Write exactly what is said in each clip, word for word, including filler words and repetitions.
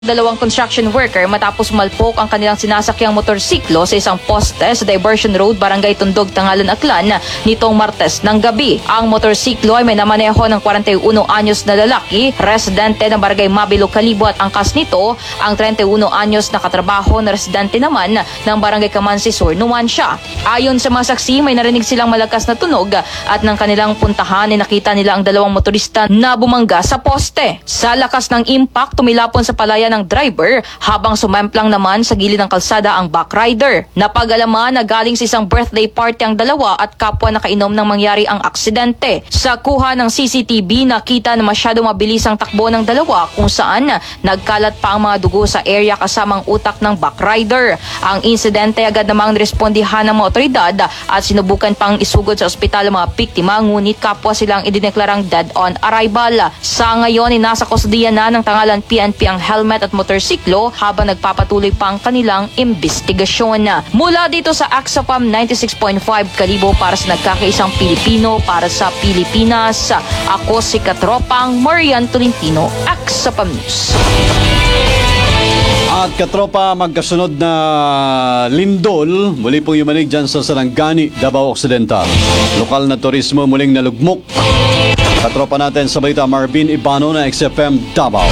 Dalawang construction worker matapos malpok ang kanilang sinasakyang motorsiklo sa isang poste sa Diversion Road, Barangay Tundog, Tangalan, Aklan nitong Martes ng gabi. Ang motorsiklo ay may namaneho ng forty-one anyos na lalaki, residente ng Barangay Mabilo, Kalibo, at angkas nito ang thirty-one anyos na katrabaho na residente naman ng Barangay Kamansi Sur, Numancia. Ayon sa mga saksi, may narinig silang malakas na tunog at ng kanilang puntahan ay nakita nila ang dalawang motorista na bumangga sa poste. Sa lakas ng impact, tumilapon sa palayan ng driver habang sumemplang naman sa gilid ng kalsada ang backrider. Napag-alaman na galing sa isang birthday party ang dalawa at kapwa nakainom nang mangyari ang aksidente. Sa kuha ng C C T V, nakita na masyado mabilis ang takbo ng dalawa kung saan nagkalat pa ang mga dugo sa area kasamang utak ng backrider. Ang insidente agad namang respondihan ng mga otoridad at sinubukan pang isugod sa ospital ang mga biktima, ngunit kapwa silang idineklarang dead on arrival. Sa ngayon, inasa kustodiya na ng Tangalan P N P ang helmet at motorsiklo habang nagpapatuloy pa ang kanilang investigasyon. Mula dito sa Axapam ninety-six point five Kalibo para sa nagkakaisang Pilipino para sa Pilipinas, ako si Katropang Marian Tolentino, Axapam News. At katropa, magkasunod na lindol, muli pong yumanig dyan sa Sarangani, Davao Occidental. Lokal na turismo muling nalugmok. Katropa natin sa balita, Marvin Ibano na X F M Davao.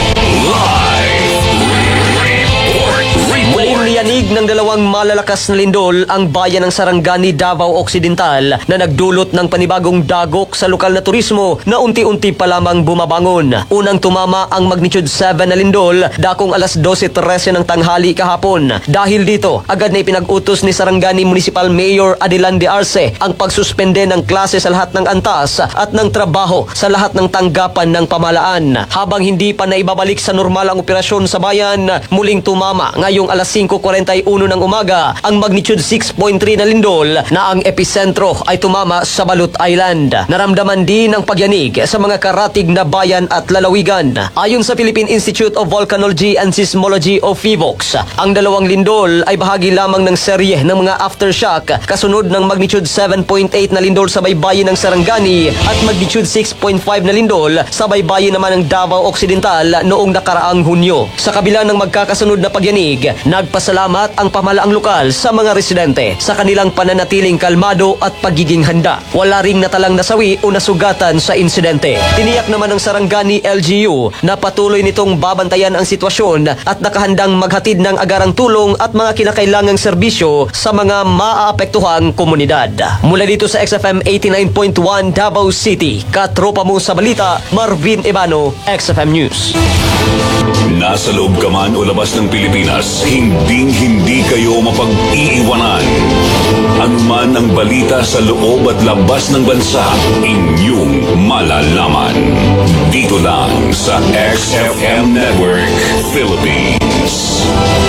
Muling niyanig ng dalawang malalakas na lindol ang bayan ng Sarangani, Davao Occidental na nagdulot ng panibagong dagok sa lokal na turismo na unti-unti pa lamang bumabangon. Unang tumama ang magnitude seven na lindol dakong alas twelve thirty ng tanghali kahapon. Dahil dito, agad na ipinag-utos ni Sarangani Municipal Mayor Adelante Arce ang pagsuspende ng klase sa lahat ng antas at ng trabaho sa lahat ng tanggapan ng pamahalaan. Habang hindi pa naibabalik sa normal ang operasyon sa bayan, muling tumama ngayong alas five forty-one ng umaga ang magnitude six point three na lindol na ang episentro ay tumama sa Balut Island. Naramdaman din ang pagyanig sa mga karatig na bayan at lalawigan. Ayon sa Philippine Institute of Volcanology and Seismology o PHIVOLCS, ang dalawang lindol ay bahagi lamang ng serye ng mga aftershock kasunod ng magnitude seven point eight na lindol sa baybayin ng Sarangani at magnitude six point five na lindol sa baybayin naman ng Davao Occidental noong nakaraang Hunyo. Sa kabila ng magkakasunod na pagyanig, nagpasalamat ang pamahalaang lokal sa mga residente sa kanilang pananatiling kalmado at pagiging handa. Wala ring natalang nasawi o nasugatan sa insidente. Tiniyak naman ng Sarangani L G U na patuloy nitong babantayan ang sitwasyon at nakahandang maghatid ng agarang tulong at mga kinakailangang serbisyo sa mga maaapektuhang komunidad. Mula dito sa X F M eighty-nine point one Davao City, katropa mo sa balita, Marvin Ibano, X F M News. Nasa loob ka man o labas ng Pilipinas, hinding-hindi kayo mapag-iiwanan. Ano man ang balita sa loob at labas ng bansa, inyong malalaman. Dito lang sa X F M Network Philippines.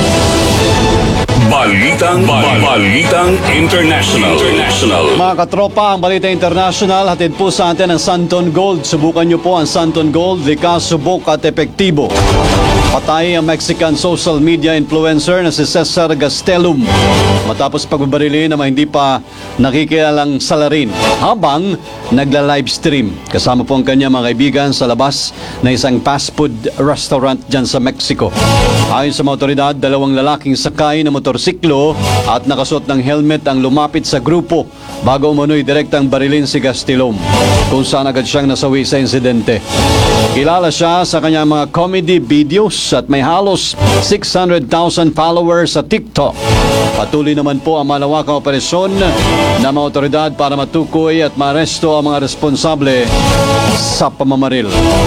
Balitang, bal- Balitang International. International. Mga katropa, ang Balita International, hatid po sa atin ang Santon Gold. Subukan niyo po ang Santon Gold, likas, subok at epektibo. Patay ang Mexican social media influencer na si Cesar Gastelum matapos pagbabarili na hindi pa nakikilalang salarin habang nagla-livestream. Kasama po ang kanya mga kaibigan sa labas na isang fast food restaurant dyan sa Mexico. Ayon sa mga otoridad, dalawang lalaking sakay na motorsiklo at nakasuot ng helmet ang lumapit sa grupo bago umunoy direktang barilin si Gastelum, kung saan agad siyang nasawi sa insidente. Kilala siya sa kanyang mga comedy videos at may halos six hundred thousand followers sa TikTok. Patuloy naman po ang malawakang operasyon ng mga otoridad para matukoy at maaresto ang mga responsable sa pamamaril.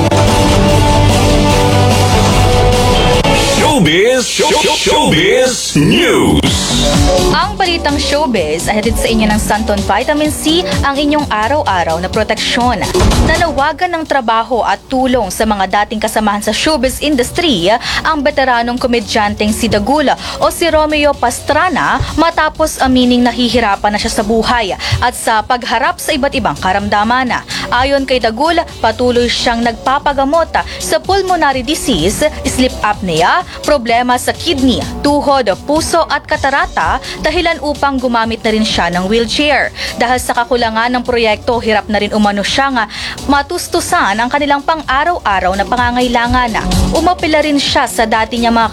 Showbiz, show, show, Showbiz News. Ang balitang showbiz ay hatid sa inyo ng Santon Vitamin C, ang inyong araw-araw na proteksyon. Nalawagan ng trabaho at tulong sa mga dating kasamahan sa showbiz industry ang veteranong komedyanteng si Dagula o si Romeo Pastrana matapos amining nahihirapan na siya sa buhay at sa pagharap sa iba't ibang karamdaman. Ayon kay Dagula, patuloy siyang nagpapagamot sa pulmonary disease, sleep apnea, problema sa kidney, tuhod, puso at katarata, dahilan upang gumamit na rin siya ng wheelchair. Dahil sa kakulangan ng proyekto, hirap na rin umano siya nga matustusan ang kanilang pang-araw-araw na pangangailangan. Umapila rin siya sa dati niya mga